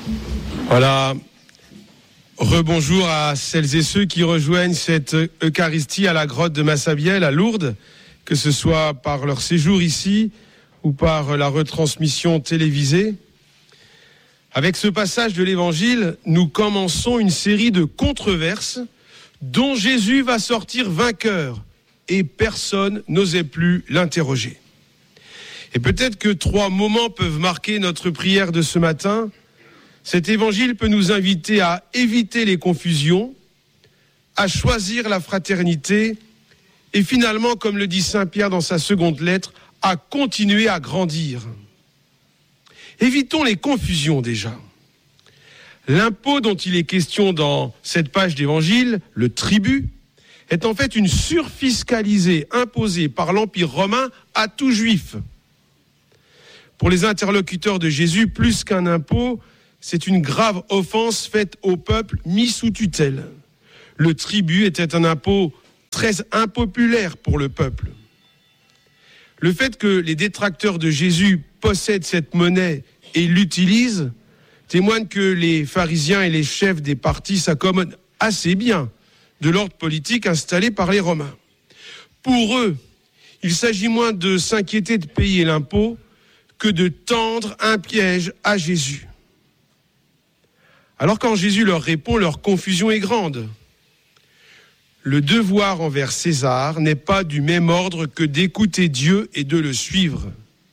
Voilà. Rebonjour à celles et ceux qui rejoignent cette Eucharistie à la grotte de Massabielle, à Lourdes, que ce soit par leur séjour ici ou par la retransmission télévisée. Avec ce passage de l'Évangile, nous commençons une série de controverses dont Jésus va sortir vainqueur et personne n'osait plus l'interroger. Et peut-être que 3 moments peuvent marquer notre prière de ce matin. Cet évangile peut nous inviter à éviter les confusions, à choisir la fraternité et finalement, comme le dit Saint Pierre dans sa seconde lettre, à continuer à grandir. Évitons les confusions déjà. L'impôt dont il est question dans cette page d'évangile, le tribut, est en fait une surfiscalisée imposée par l'Empire romain à tout juif. Pour les interlocuteurs de Jésus, plus qu'un impôt, c'est une grave offense faite au peuple mis sous tutelle. Le tribut était un impôt très impopulaire pour le peuple. Le fait que les détracteurs de Jésus possèdent cette monnaie et l'utilisent témoigne que les pharisiens et les chefs des partis s'accommodent assez bien de l'ordre politique installé par les Romains. Pour eux, il s'agit moins de s'inquiéter de payer l'impôt que de tendre un piège à Jésus. Alors quand Jésus leur répond, leur confusion est grande. Le devoir envers César n'est pas du même ordre que d'écouter Dieu et de le suivre.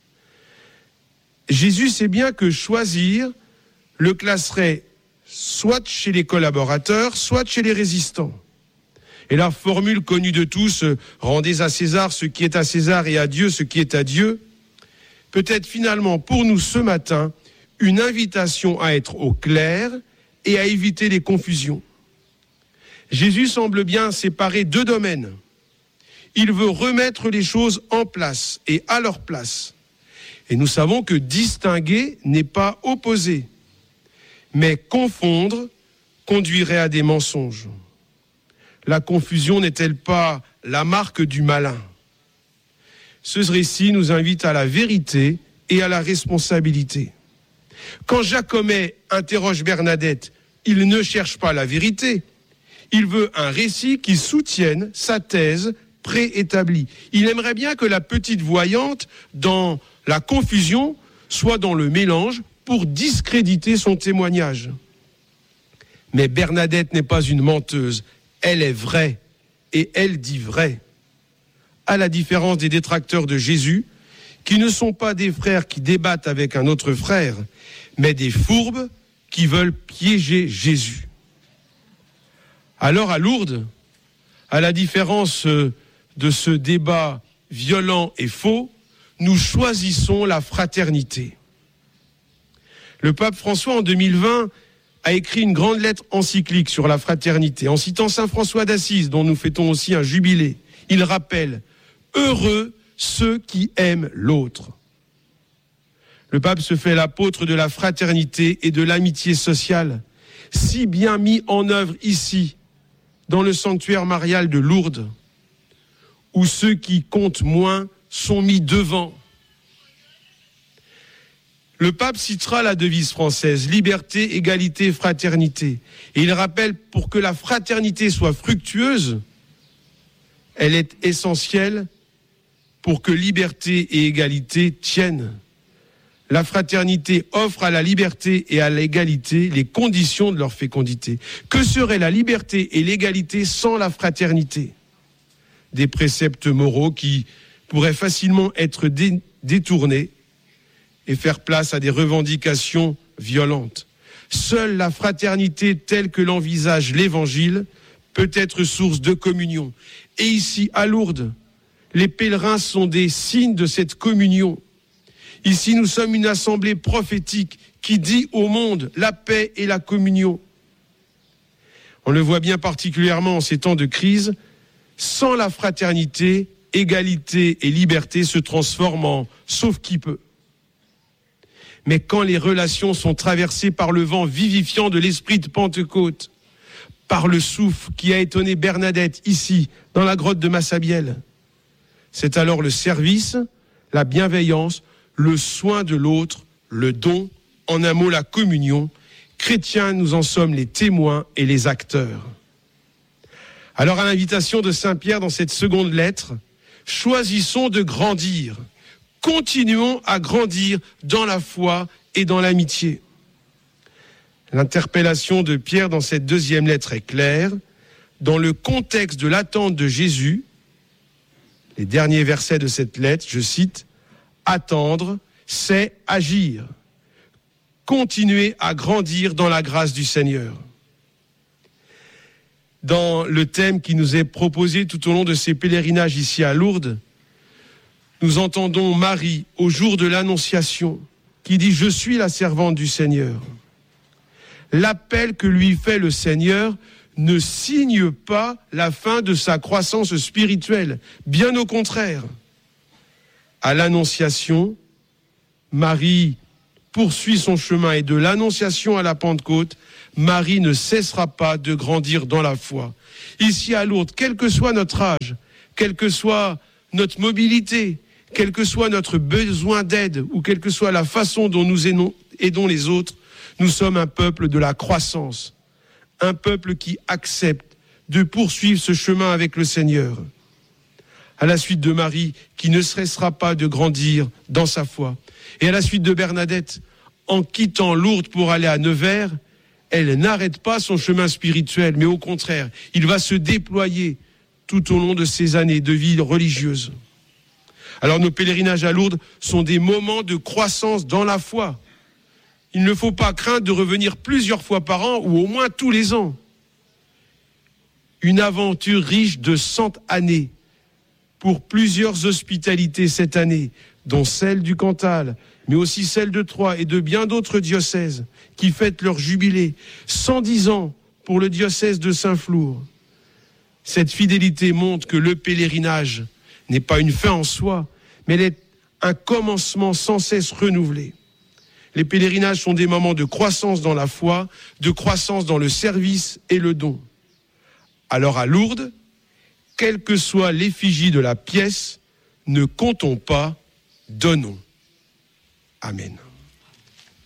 Jésus sait bien que choisir le classerait soit chez les collaborateurs, soit chez les résistants. Et la formule connue de tous, rendez à César ce qui est à César et à Dieu ce qui est à Dieu, peut être finalement pour nous ce matin une invitation à être au clair et à éviter les confusions. Jésus semble bien séparer 2 domaines. Il veut remettre les choses en place et à leur place. Et nous savons que distinguer n'est pas opposer, mais confondre conduirait à des mensonges. La confusion n'est-elle pas la marque du malin ? Ce récit nous invite à la vérité et à la responsabilité. Quand Jacomet interroge Bernadette, il ne cherche pas la vérité. Il veut un récit qui soutienne sa thèse préétablie. Il aimerait bien que la petite voyante, dans la confusion, soit dans le mélange pour discréditer son témoignage. Mais Bernadette n'est pas une menteuse. Elle est vraie et elle dit vrai. À la différence des détracteurs de Jésus, qui ne sont pas des frères qui débattent avec un autre frère, mais des fourbes qui veulent piéger Jésus. Alors à Lourdes, à la différence de ce débat violent et faux, nous choisissons la fraternité. Le pape François, en 2020, a écrit une grande lettre encyclique sur la fraternité, en citant Saint François d'Assise, dont nous fêtons aussi un jubilé. Il rappelle « Heureux ceux qui aiment l'autre ». Le pape se fait l'apôtre de la fraternité et de l'amitié sociale, si bien mis en œuvre ici, dans le sanctuaire marial de Lourdes, où ceux qui comptent moins sont mis devant. Le pape citera la devise française, liberté, égalité, fraternité. Et il rappelle, pour que la fraternité soit fructueuse, elle est essentielle pour que liberté et égalité tiennent. La fraternité offre à la liberté et à l'égalité les conditions de leur fécondité. Que serait la liberté et l'égalité sans la fraternité ? Des préceptes moraux qui pourraient facilement être détournés et faire place à des revendications violentes. Seule la fraternité telle que l'envisage l'Évangile peut être source de communion. Et ici, à Lourdes, les pèlerins sont des signes de cette communion. Ici, nous sommes une assemblée prophétique qui dit au monde la paix et la communion. On le voit bien particulièrement en ces temps de crise, sans la fraternité, égalité et liberté se transforment en « sauf qui peut ». Mais quand les relations sont traversées par le vent vivifiant de l'esprit de Pentecôte, par le souffle qui a étonné Bernadette ici, dans la grotte de Massabielle, c'est alors le service, la bienveillance, le soin de l'autre, le don, en un mot la communion, chrétiens, nous en sommes les témoins et les acteurs. Alors à l'invitation de Saint Pierre dans cette seconde lettre, choisissons de grandir. Continuons à grandir dans la foi et dans l'amitié. L'interpellation de Pierre dans cette deuxième lettre est claire. Dans le contexte de l'attente de Jésus, les derniers versets de cette lettre, je cite, « Attendre, c'est agir. Continuer à grandir dans la grâce du Seigneur. » Dans le thème qui nous est proposé tout au long de ces pèlerinages ici à Lourdes, nous entendons Marie au jour de l'Annonciation qui dit « Je suis la servante du Seigneur ». L'appel que lui fait le Seigneur ne signe pas la fin de sa croissance spirituelle, bien au contraire. À l'Annonciation, Marie poursuit son chemin et de l'Annonciation à la Pentecôte, Marie ne cessera pas de grandir dans la foi. Ici à Lourdes, quel que soit notre âge, quelle que soit notre mobilité, quel que soit notre besoin d'aide ou quelle que soit la façon dont nous aidons les autres, nous sommes un peuple de la croissance, un peuple qui accepte de poursuivre ce chemin avec le Seigneur. À la suite de Marie, qui ne cessera pas de grandir dans sa foi. Et à la suite de Bernadette, en quittant Lourdes pour aller à Nevers, elle n'arrête pas son chemin spirituel, mais au contraire, il va se déployer tout au long de ces années de vie religieuse. Alors nos pèlerinages à Lourdes sont des moments de croissance dans la foi. Il ne faut pas craindre de revenir plusieurs fois par an ou au moins tous les ans. Une aventure riche de 100 années pour plusieurs hospitalités cette année, dont celle du Cantal, mais aussi celle de Troyes et de bien d'autres diocèses qui fêtent leur jubilé. 110 ans pour le diocèse de Saint-Flour. Cette fidélité montre que le pèlerinage n'est pas une fin en soi, mais elle est un commencement sans cesse renouvelé. Les pèlerinages sont des moments de croissance dans la foi, de croissance dans le service et le don. Alors à Lourdes, quelle que soit l'effigie de la pièce, ne comptons pas, donnons. Amen.